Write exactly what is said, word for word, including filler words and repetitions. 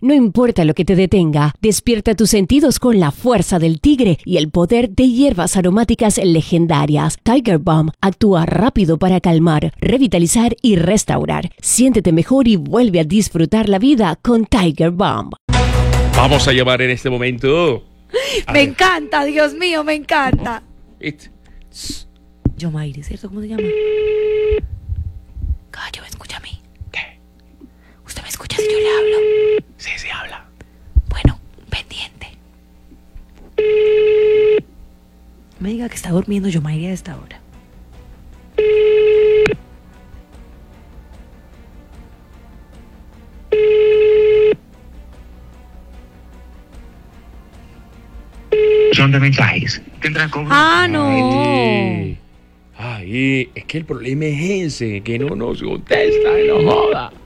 No importa lo que te detenga, despierta tus sentidos con la fuerza del tigre y el poder de hierbas aromáticas legendarias. Tiger Balm actúa rápido para calmar, revitalizar y restaurar. Siéntete mejor y vuelve a disfrutar la vida con Tiger Balm. Vamos a llamar en este momento. A Me ver. encanta, Dios mío, me encanta. It. Yomaire, ¿cierto? ¿Cómo se llama? Caballo, ¿me escucha a mí? ¿Qué? ¿Usted me escucha si yo le hablo? Sí, sí, habla. Bueno, pendiente. Me diga que está durmiendo Yomaire a esta hora. Son de mensajes. Tendrán cobro. Ah, no. Ay, ay, es que el problema es ese, que no nos contesta, no joda.